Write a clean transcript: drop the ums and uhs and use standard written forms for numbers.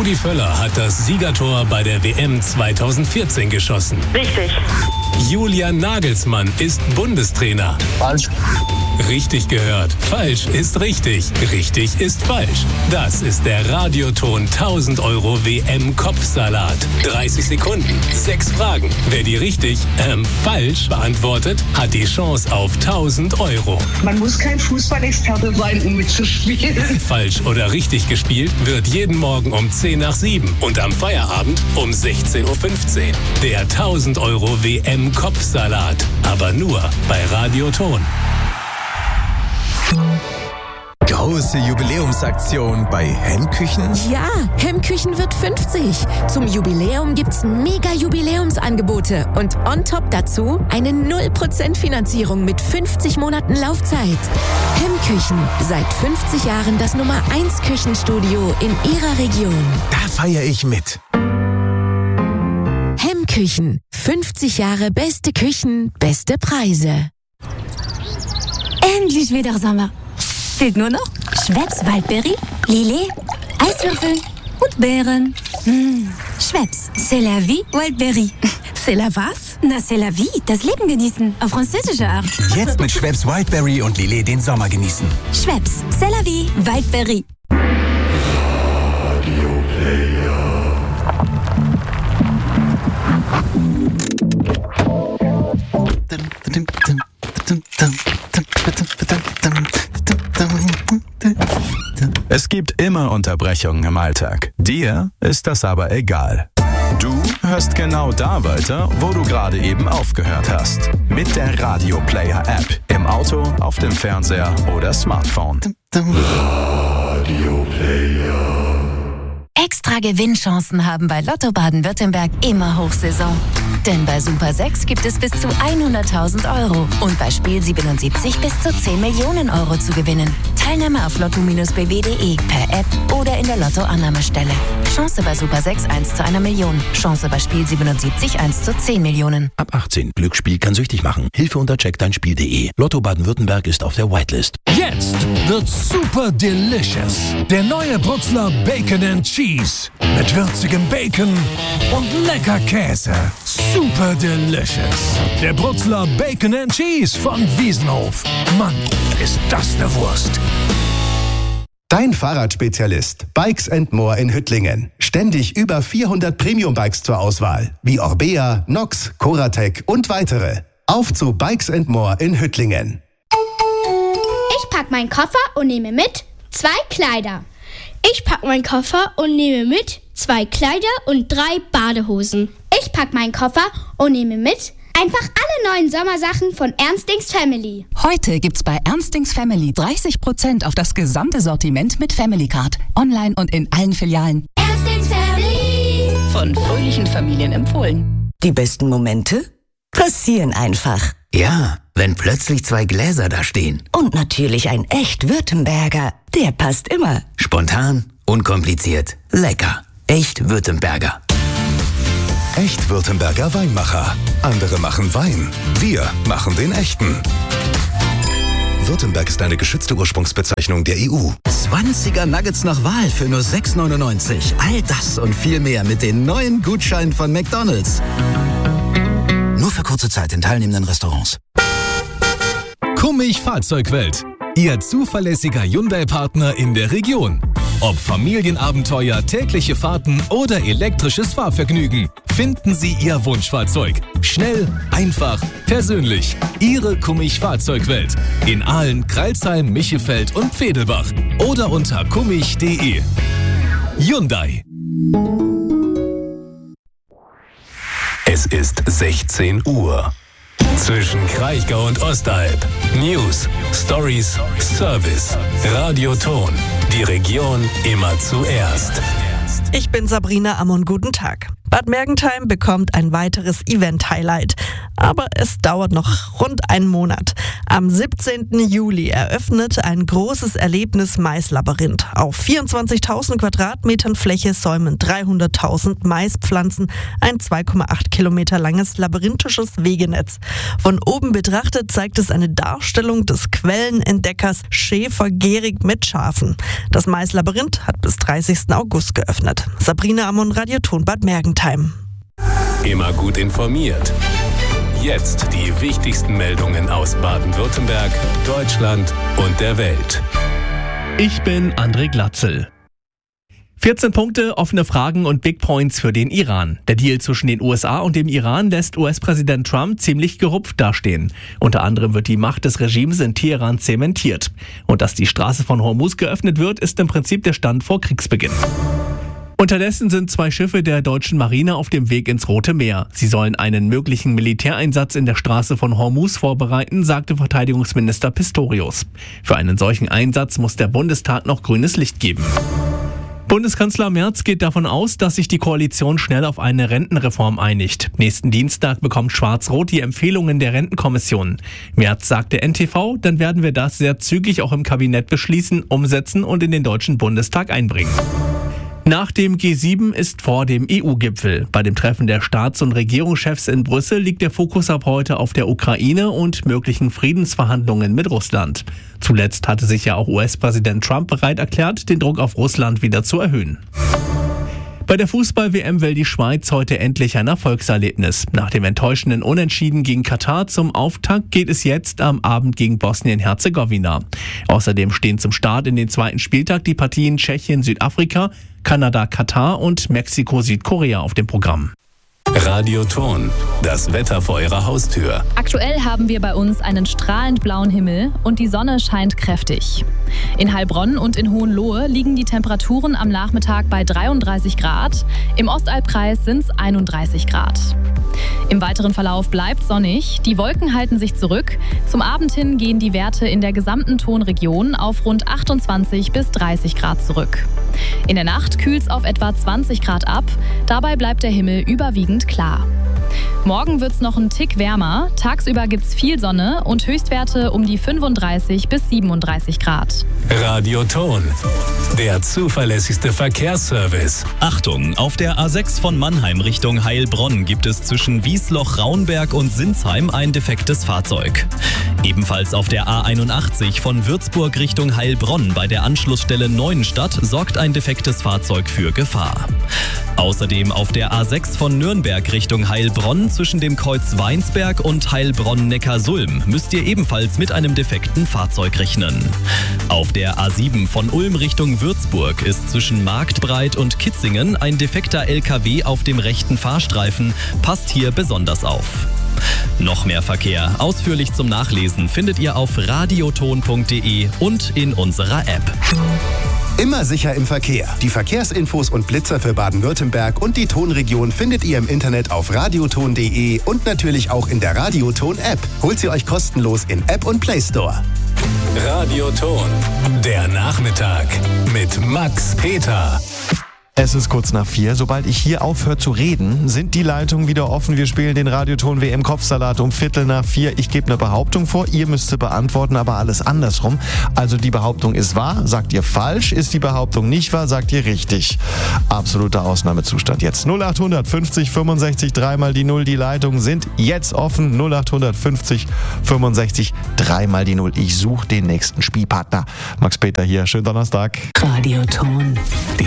Rudi Völler hat das Siegertor bei der WM 2014 geschossen. Richtig. Julian Nagelsmann ist Bundestrainer. Falsch. Richtig gehört. Falsch ist richtig. Richtig ist falsch. Das ist der Radioton 1000 € WM-Kopfsalat. 30 Sekunden, 6 Fragen. Wer die richtig, falsch beantwortet, hat die Chance auf 1000 €. Man muss kein Fußballexperte sein, um mitzuspielen. Falsch oder richtig gespielt wird jeden Morgen um 10 nach 7 und am Feierabend um 16:15 Uhr. Der 1000 € WM-Kopfsalat. Aber nur bei Radioton. Große Jubiläumsaktion bei Hemmküchen? Ja, Hemmküchen wird 50. Zum Jubiläum gibt's mega Jubiläumsangebote und on top dazu eine 0% Finanzierung mit 50 Monaten Laufzeit. Hemmküchen, seit 50 Jahren das Nummer 1 Küchenstudio in Ihrer Region. Da feiere ich mit. Hemmküchen, 50 Jahre beste Küchen, beste Preise. Endlich wieder Sommer. Fehlt nur noch Schweppes Waldberry, Lillet, Eiswürfel und Beeren. Schweppes, c'est la vie, Waldberry. C'est la was? Na, c'est la vie, das Leben genießen, auf französische Art. Jetzt mit Schweppes Wildberry und Lillet den Sommer genießen. Schweppes, c'est la vie, Waldberry. Es gibt immer Unterbrechungen im Alltag. Dir ist das aber egal. Du hörst genau da weiter, wo du gerade eben aufgehört hast. Mit der Radio Player App. Im Auto, auf dem Fernseher oder Smartphone. Radio Player. Extra Gewinnchancen haben bei Lotto Baden-Württemberg immer Hochsaison. Denn bei Super 6 gibt es bis zu 100.000 € und bei Spiel 77 bis zu 10 Millionen € zu gewinnen. Teilnahme auf lotto-bw.de, per App oder in der Lotto-Annahmestelle. Chance bei Super 6 1 zu 1 Million. Chance bei Spiel 77 1 zu 10 Millionen. Ab 18. Glücksspiel kann süchtig machen. Hilfe unter checkdeinspiel.de. Lotto Baden-Württemberg ist auf der Whitelist. Jetzt wird super delicious. Der neue Bruxler Bacon and Cheese. Mit würzigem Bacon und lecker Käse. Super delicious. Der Bruxler Bacon and Cheese von Wiesenhof. Mann, ist das eine Wurst. Dein Fahrradspezialist Bikes & More in Hüttlingen. Ständig über 400 Premium-Bikes zur Auswahl. Wie Orbea, Nox, Coratec und weitere. Auf zu Bikes & More in Hüttlingen. Ich pack meinen Koffer und nehme mit 2 Kleider. Ich pack meinen Koffer und nehme mit 2 Kleider und 3 Badehosen. Ich pack meinen Koffer und nehme mit einfach alle neuen Sommersachen von Ernstings Family. Heute gibt's bei Ernstings Family 30% auf das gesamte Sortiment mit Family Card. Online und in allen Filialen. Ernstings Family. Von fröhlichen Familien empfohlen. Die besten Momente passieren einfach. Ja, wenn plötzlich 2 Gläser da stehen. Und natürlich ein echt Württemberger. Der passt immer. Spontan, unkompliziert, lecker. Echt Württemberger. Echt Württemberger Weinmacher. Andere machen Wein. Wir machen den echten. Württemberg ist eine geschützte Ursprungsbezeichnung der EU. 20er Nuggets nach Wahl für nur 6,99. All das und viel mehr mit den neuen Gutscheinen von McDonald's. Nur für kurze Zeit in teilnehmenden Restaurants. Kummig Fahrzeugwelt. Ihr zuverlässiger Hyundai-Partner in der Region. Ob Familienabenteuer, tägliche Fahrten oder elektrisches Fahrvergnügen, finden Sie Ihr Wunschfahrzeug. Schnell, einfach, persönlich. Ihre Kummig Fahrzeugwelt. In Aalen, Crailsheim, Michefeld und Pfedelbach. Oder unter kummig.de. Hyundai. Es ist 16 Uhr. Zwischen Kraichgau und Ostalb. News, Stories, Service. Radioton. Die Region immer zuerst. Ich bin Sabrina Ammon, guten Tag. Bad Mergentheim bekommt ein weiteres Event-Highlight. Aber es dauert noch rund einen Monat. Am 17. Juli eröffnet ein großes Erlebnis Maislabyrinth. Auf 24.000 Quadratmetern Fläche säumen 300.000 Maispflanzen ein 2,8 Kilometer langes labyrinthisches Wegenetz. Von oben betrachtet zeigt es eine Darstellung des Quellenentdeckers Schäfer Gehrig mit Schafen. Das Maislabyrinth hat bis 30. August geöffnet. Sabrina Ammon, Radioton Bad Mergentheim. Immer gut informiert. Jetzt die wichtigsten Meldungen aus Baden-Württemberg, Deutschland und der Welt. Ich bin André Glatzel. 14 Punkte, offene Fragen und Big Points für den Iran. Der Deal zwischen den USA und dem Iran lässt US-Präsident Trump ziemlich gerupft dastehen. Unter anderem wird die Macht des Regimes in Teheran zementiert. Und dass die Straße von Hormuz geöffnet wird, ist im Prinzip der Stand vor Kriegsbeginn. Unterdessen sind 2 Schiffe der deutschen Marine auf dem Weg ins Rote Meer. Sie sollen einen möglichen Militäreinsatz in der Straße von Hormuz vorbereiten, sagte Verteidigungsminister Pistorius. Für einen solchen Einsatz muss der Bundestag noch grünes Licht geben. Bundeskanzler Merz geht davon aus, dass sich die Koalition schnell auf eine Rentenreform einigt. Nächsten Dienstag bekommt Schwarz-Rot die Empfehlungen der Rentenkommission. Merz sagte NTV, dann werden wir das sehr zügig auch im Kabinett beschließen, umsetzen und in den Deutschen Bundestag einbringen. Nach dem G7 ist vor dem EU-Gipfel. Bei dem Treffen der Staats- und Regierungschefs in Brüssel liegt der Fokus ab heute auf der Ukraine und möglichen Friedensverhandlungen mit Russland. Zuletzt hatte sich ja auch US-Präsident Trump bereit erklärt, den Druck auf Russland wieder zu erhöhen. Bei der Fußball-WM will die Schweiz heute endlich ein Erfolgserlebnis. Nach dem enttäuschenden Unentschieden gegen Katar zum Auftakt geht es jetzt am Abend gegen Bosnien-Herzegowina. Außerdem stehen zum Start in den 2. Spieltag die Partien Tschechien-Südafrika, Kanada-Katar und Mexiko-Südkorea auf dem Programm. Radioton, das Wetter vor Ihrer Haustür. Aktuell haben wir bei uns einen strahlend blauen Himmel und die Sonne scheint kräftig. In Heilbronn und in Hohenlohe liegen die Temperaturen am Nachmittag bei 33 Grad. Im Ostalbkreis sind es 31 Grad. Im weiteren Verlauf bleibt sonnig, die Wolken halten sich zurück. Zum Abend hin gehen die Werte in der gesamten Tonregion auf rund 28 bis 30 Grad zurück. In der Nacht kühlt es auf etwa 20 Grad ab, dabei bleibt der Himmel überwiegend klar. Morgen wird es noch einen Tick wärmer, tagsüber gibt es viel Sonne und Höchstwerte um die 35 bis 37 Grad. Radioton, der zuverlässigste Verkehrsservice. Achtung, auf der A6 von Mannheim Richtung Heilbronn gibt es zwischen Wiesloch, Raunberg und Sinsheim ein defektes Fahrzeug. Ebenfalls auf der A81 von Würzburg Richtung Heilbronn bei der Anschlussstelle Neuenstadt sorgt ein defektes Fahrzeug für Gefahr. Außerdem auf der A6 von Nürnberg Richtung Heilbronn zwischen dem Kreuz Weinsberg und Heilbronn-Neckarsulm müsst ihr ebenfalls mit einem defekten Fahrzeug rechnen. Auf der A7 von Ulm Richtung Würzburg ist zwischen Marktbreit und Kitzingen ein defekter LKW auf dem rechten Fahrstreifen. Passt hier besonders auf. Noch mehr Verkehr, ausführlich zum Nachlesen, findet ihr auf radioton.de und in unserer App. Immer sicher im Verkehr. Die Verkehrsinfos und Blitzer für Baden-Württemberg und die Tonregion findet ihr im Internet auf radioton.de und natürlich auch in der Radioton-App. Holt sie euch kostenlos in App und Play Store. Radioton, der Nachmittag mit Max Peter. Es ist kurz nach 4. Sobald ich hier aufhöre zu reden, sind die Leitungen wieder offen. Wir spielen den Radioton WM Kopfsalat um 3:15. Ich gebe eine Behauptung vor, ihr müsst sie beantworten, aber alles andersrum. Also die Behauptung ist wahr, sagt ihr falsch. Ist die Behauptung nicht wahr, sagt ihr richtig. Absoluter Ausnahmezustand jetzt. 0800 50 65 3 mal die 0. Die Leitungen sind jetzt offen. 0800 50 65 3 mal die 0. Ich suche den nächsten Spielpartner. Max Peter hier. Schönen Donnerstag. Radioton.